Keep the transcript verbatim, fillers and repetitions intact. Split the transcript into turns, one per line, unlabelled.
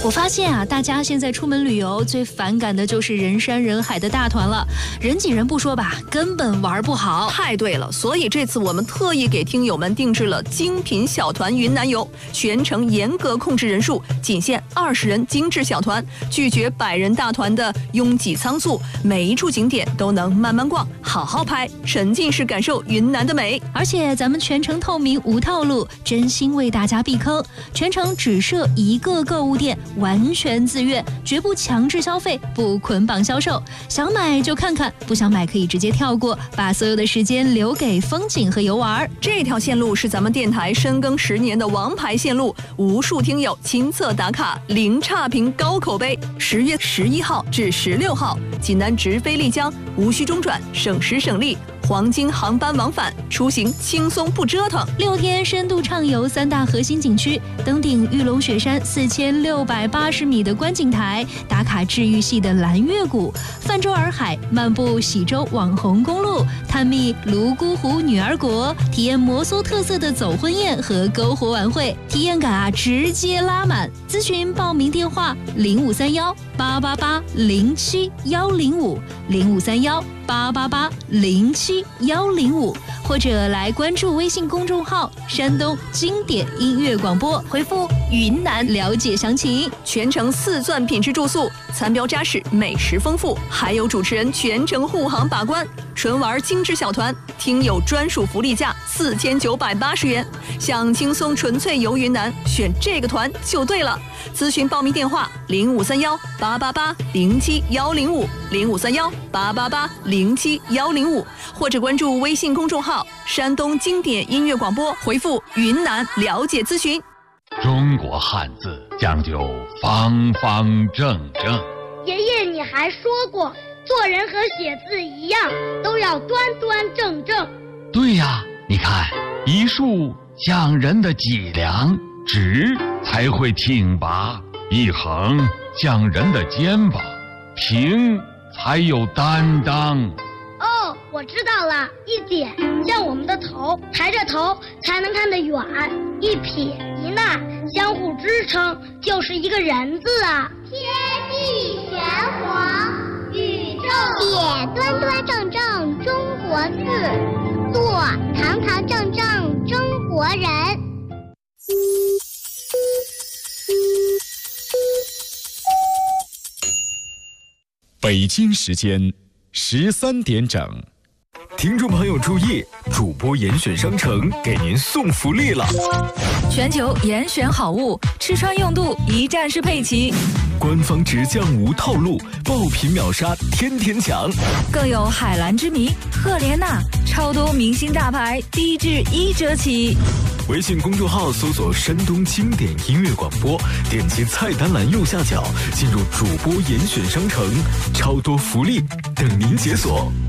我发现啊，大家现在出门旅游最反感的就是人山人海的大团了，人挤人不说吧，根本玩不好。
太对了，所以这次我们特意给听友们定制了精品小团云南游，全程严格控制人数，仅限二十人精致小团，拒绝百人大团的拥挤仓促，每一处景点都能慢慢逛，好好拍，沉浸式感受云南的美。
而且咱们全程透明无套路，真心为大家避坑，全程只设一个购物店，完全自愿，绝不强制消费，不捆绑销售，想买就看看，不想买可以直接跳过，把所有的时间留给风景和游玩。
这条线路是咱们电台深耕十年的王牌线路，无数听友亲测打卡，零差评高口碑。十月十一号至十六号，济南直飞丽江，无需中转，省时省力。黄金航班往返，出行轻松不折腾。
六天深度畅游三大核心景区，登顶玉龙雪山四千六百八十米的观景台，打卡治愈系的蓝月谷，泛舟洱海，漫步喜洲网红公路，探秘泸沽湖女儿国，体验摩梭特色的走婚宴和篝火晚会，体验感啊直接拉满。咨询报名电话零五三幺八八八零七幺零五零五三幺八八八零七幺零五，或者来关注微信公众号山东经典音乐广播，回复云南了解详情。
全程四钻品质住宿，餐标扎实，美食丰富，还有主持人全程护航把关。纯玩精致小团，听友专属福利价四千九百八十元。想轻松纯粹游云南，选这个团就对了。咨询报名电话零五三幺八八八零七幺零五零五三幺八八八零七幺零五，或者关注微信公众号山东经典音乐广播，回复云南了解咨询。
中国汉字讲究方方正正。
爷爷，你还说过，做人和写字一样，都要端端正正。
对呀，你看，一竖像人的脊梁，直才会挺拔；一横像人的肩膀，平才有担当。
哦，我知道了，一点像我们的头，抬着头才能看得远；一撇一捺相互支撑，就是一个人字啊。
天地玄黄，宇宙写端端正正中国字，做堂堂正正中国人。
北京时间十三点整。
听众朋友注意，主播严选商城给您送福利了！
全球严选好物，吃穿用度一站式配齐，
官方直降无套路，爆品秒杀天天抢，
更有海蓝之谜、赫莲娜，超多明星大牌，低至一折起。
微信公众号搜索山东经典音乐广播，点击菜单栏右下角进入主播严选商城，超多福利等您解锁。